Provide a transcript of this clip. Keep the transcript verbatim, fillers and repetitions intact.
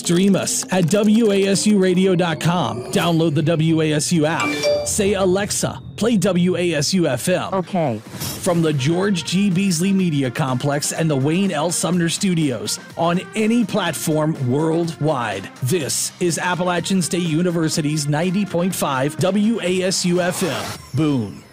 Stream us at W A S U radio dot com. Download the W A S U app. Say, Alexa, play W A S U F M. Okay. From the George G. Beasley Media Complex and the Wayne L. Sumner Studios on any platform worldwide. This is Appalachian State University's ninety point five W A S U F M. Boone.